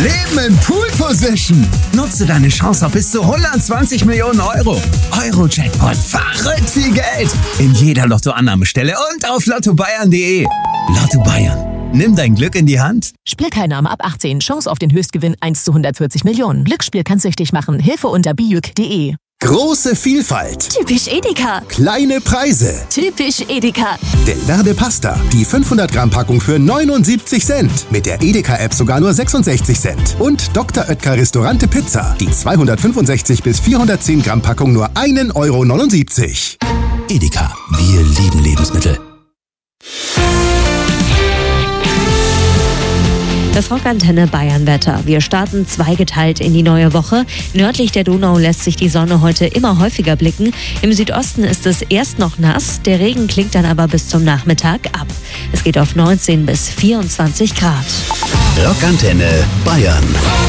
Leben in Pool Position. Nutze deine Chance auf bis zu 120 Millionen Euro. Euro-Jackpot, verrückt viel Geld. In jeder Lottoannahmestelle und auf lottobayern.de. Lotto Bayern. Nimm dein Glück in die Hand. Spielteilnahme ab 18. Chance auf den Höchstgewinn 1 zu 140 Millionen. Glücksspiel kann süchtig machen. Hilfe unter bijuk.de. Große Vielfalt. Typisch Edeka. Kleine Preise. Typisch Edeka. Delverde Pasta. Die 500 Gramm Packung für 79 Cent. Mit der Edeka-App sogar nur 66 Cent. Und Dr. Oetker Restaurante Pizza. Die 265 bis 410 Gramm Packung nur 1,79 €. Edeka. Wir lieben Lebensmittel. Das Rockantenne Bayern-Wetter. Wir starten zweigeteilt in die neue Woche. Nördlich der Donau lässt sich die Sonne heute immer häufiger blicken. Im Südosten ist es erst noch nass, der Regen klingt dann aber bis zum Nachmittag ab. Es geht auf 19 bis 24 Grad. Rockantenne Bayern.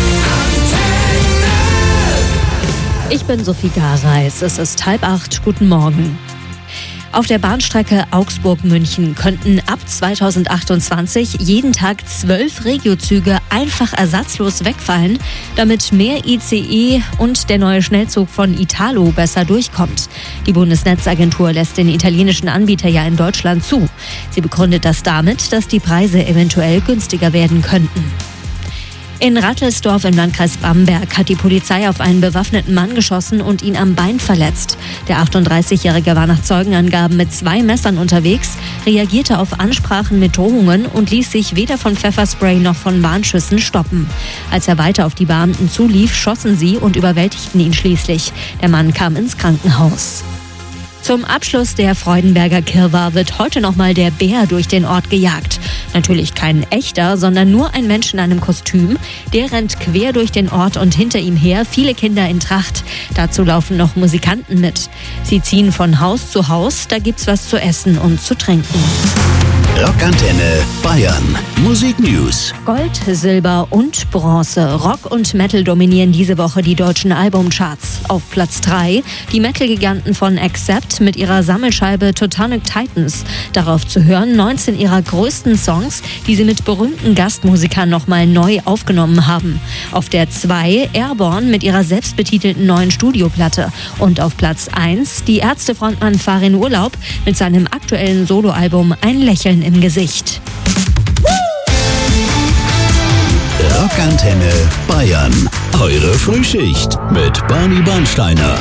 Ich bin Sophie Gareis. Es ist 7:30. Guten Morgen. Auf der Bahnstrecke Augsburg-München könnten ab 2028 jeden Tag 12 Regiozüge einfach ersatzlos wegfallen, damit mehr ICE und der neue Schnellzug von Italo besser durchkommt. Die Bundesnetzagentur lässt den italienischen Anbieter ja in Deutschland zu. Sie begründet das damit, dass die Preise eventuell günstiger werden könnten. In Rattelsdorf im Landkreis Bamberg hat die Polizei auf einen bewaffneten Mann geschossen und ihn am Bein verletzt. Der 38-Jährige war nach Zeugenangaben mit 2 Messern unterwegs, reagierte auf Ansprachen mit Drohungen und ließ sich weder von Pfefferspray noch von Warnschüssen stoppen. Als er weiter auf die Beamten zulief, schossen sie und überwältigten ihn schließlich. Der Mann kam ins Krankenhaus. Zum Abschluss der Freudenberger Kirwa wird heute nochmal der Bär durch den Ort gejagt. Natürlich kein echter, sondern nur ein Mensch in einem Kostüm. Der rennt quer durch den Ort und hinter ihm her viele Kinder in Tracht. Dazu laufen noch Musikanten mit. Sie ziehen von Haus zu Haus, da gibt's was zu essen und zu trinken. Rockantenne Bayern. Musik News. Gold, Silber und Bronze. Rock und Metal dominieren diese Woche die deutschen Albumcharts. Auf Platz 3 die Metal-Giganten von Accept mit ihrer Sammelscheibe Teutonic Titans. Darauf zu hören 19 ihrer größten Songs, die sie mit berühmten Gastmusikern nochmal neu aufgenommen haben. Auf der 2 Airborne mit ihrer selbstbetitelten neuen Studioplatte. Und auf Platz 1 die Ärzte-Frontmann Farin Urlaub mit seinem aktuellen Soloalbum Ein Lächeln im Gesicht. Rockantenne Bayern. Eure Frühschicht mit Barney Bernsteiner.